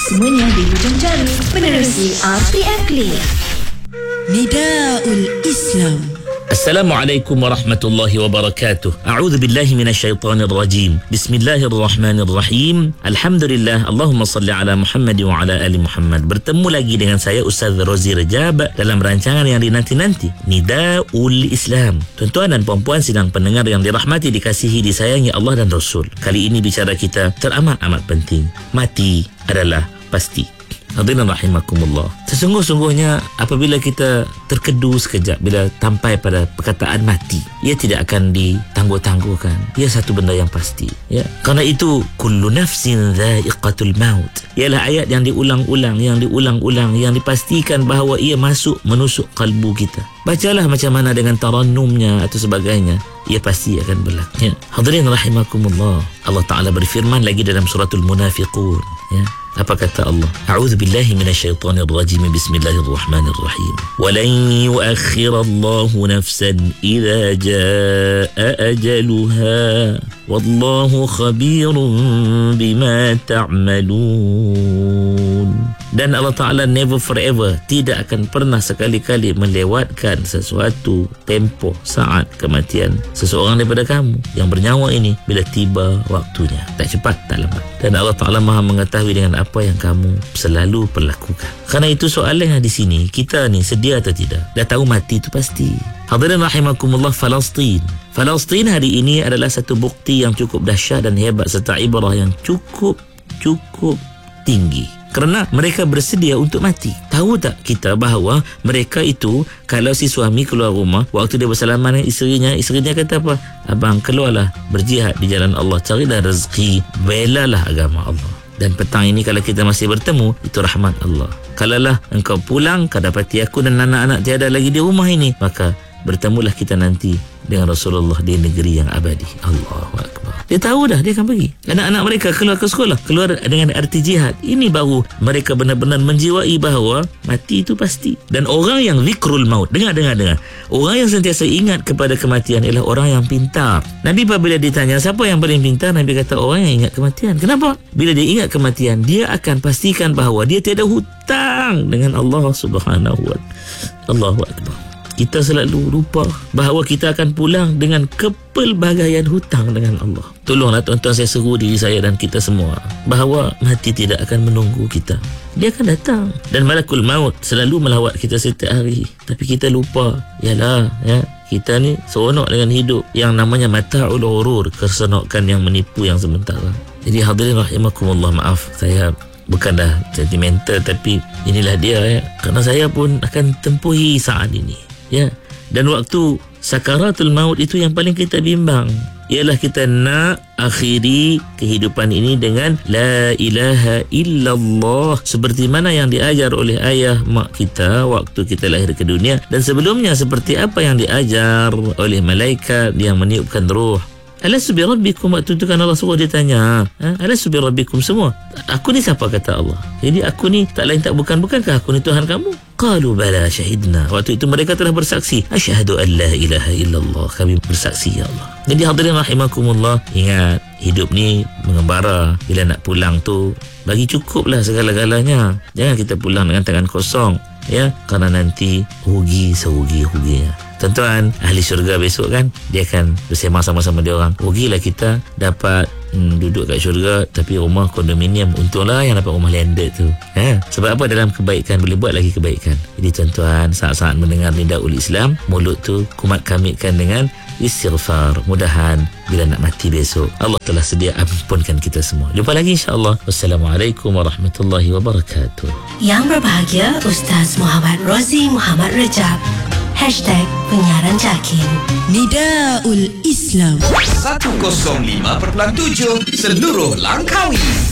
Semuanya di hujung jari menerusi RPM Click. Nidaul Islam. Assalamualaikum warahmatullahi wabarakatuh. A'udzu billahi minasyaitonir rajim. Bismillahirrahmanirrahim. Alhamdulillah. Allahumma salli ala Muhammad wa ala ali Muhammad. Bertemu lagi dengan saya Ustaz Rozi Rajab dalam rancangan yang dinanti-nanti, Nidaul Islam. Tuan-tuan dan puan-puan sidang pendengar yang dirahmati, dikasihi, disayangi Allah dan Rasul. Kali ini bicara kita teramat-amat penting. Mati adalah pasti. Hadirin rahimakumullah. Sesungguhnya apabila kita terkedu sekejap bila sampai pada perkataan mati, ia tidak akan ditangguh-tangguhkan. Ia satu benda yang pasti, ya. Karena itu kullu nafsin dha'iqatul maut. Ialah ayat yang diulang-ulang, yang dipastikan bahawa ia menusuk kalbu kita. Bacalah macam mana dengan tarannumnya atau sebagainya, ia pasti akan berlaku, ya. Hadirin rahimakumullah. Allah Ta'ala berfirman lagi dalam suratul Munafiqun, ya. Apa kata Allah? A'udzu billahi minasyaitonir rajim. Bismillahirrahmanirrahim. Walan yu'akhkhirallahu nafsan idza jaa'a ajaluha wallahu khabirun bima ta'malun. Dan Allah Ta'ala never forever, tidak akan pernah sekali-kali melewatkan sesuatu tempoh saat kematian seseorang daripada kamu yang bernyawa ini bila tiba waktunya. Tak cepat, tak lambat. Dan Allah Ta'ala Maha mengetahui dengan apa yang kamu selalu perlakukan. Kerana itu soalannya di sini, kita ni sedia atau tidak? Dah tahu mati itu pasti. Hadirin rahimakumullah, Palestin hari ini adalah satu bukti yang cukup dahsyat dan hebat serta ibrah yang cukup tinggi. Kerana mereka bersedia untuk mati. Tahu tak kita bahawa mereka itu, kalau si suami keluar rumah, waktu dia bersalaman dengan isterinya kata apa? Abang, keluarlah berjihad di jalan Allah, carilah rezeki, belalah agama Allah. Dan petang ini kalau kita masih bertemu, itu rahmat Allah. Kalaulah engkau pulang, kau dapati aku dan anak-anak tiada lagi di rumah ini, maka bertemulah kita nanti dengan Rasulullah di negeri yang abadi. Allahu Akbar. Dia tahu dah dia akan pergi. Anak-anak mereka keluar ke sekolah, keluar dengan arti jihad. Ini baru mereka benar-benar menjiwai bahawa mati itu pasti. Dan orang yang zikrul maut, dengar. Orang yang sentiasa ingat kepada kematian ialah orang yang pintar. Nabi apabila ditanya siapa yang paling pintar, Nabi kata orang yang ingat kematian. Kenapa? Bila dia ingat kematian, dia akan pastikan bahawa dia tiada hutang dengan Allah Subhanahu wa Ta'ala. Allahu Akbar. Kita selalu lupa bahawa kita akan pulang dengan kepelbagaian hutang dengan Allah. Tolonglah tuan-tuan, saya seru diri saya dan kita semua bahawa mati tidak akan menunggu kita. Dia akan datang. Dan malakul maut selalu melawat kita setiap hari. Tapi kita lupa. Yalah, ya, kita ni seronok dengan hidup yang namanya mata'ul urur, keseronokan yang menipu yang sementara. Jadi hadirin rahimakumullah, maaf saya bukanlah sentimental, tapi inilah dia, ya. Kerana saya pun akan tempuhi saat ini, ya. Dan waktu sakaratul maut itu yang paling kita bimbang ialah kita nak akhiri kehidupan ini dengan la ilaha illallah, seperti mana yang diajar oleh ayah mak kita waktu kita lahir ke dunia, dan sebelumnya seperti apa yang diajar oleh malaikat yang meniupkan ruh. Alastu bi rabbikum, waktu itu kan Allah suruh dia tanya, alastu bi rabbikum semua, aku ni siapa kata Allah? Jadi aku ni tak lain tak bukankah aku ni Tuhan kamu? Qalu bala syahidna, waktu itu mereka telah bersaksi, asyhadu an la ilaha illallah, kami bersaksi ya Allah. Jadi hadirin rahimakumullah, ingat hidup ni mengembara. Bila nak pulang tu bagi cukuplah segala-galanya, jangan kita pulang dengan tangan kosong, ya, kerana nanti rugi serugi-ruginya. Tuan-tuan, ahli syurga besok kan, dia akan bersama sama-sama dia orang. Rugilah kita dapat duduk kat syurga tapi rumah kondominium. Untunglah yang dapat rumah landed tu, sebab apa? Dalam kebaikan boleh buat lagi kebaikan. Jadi tuan-tuan, saat-saat mendengar Nidaul Islam, mulut tu kumat-kamitkan dengan istighfar. Mudahan bila nak mati besok, Allah telah sedia ampunkan kita semua. Jumpa lagi insya-Allah. Wassalamualaikum warahmatullahi wabarakatuh. Yang berbahagia Ustaz Muhammad Rozi Muhammad Rajab. #penyiaran Jakin. Nidaul Islam 105.7 seluruh Langkawi.